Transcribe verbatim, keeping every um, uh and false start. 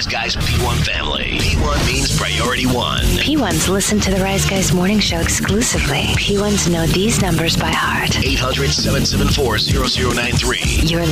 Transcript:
Guys P one family. P one means priority one. P ones listen to the Rise Guys morning show exclusively. P ones know these numbers by heart. eight hundred, seven seven four, zero zero nine three. You're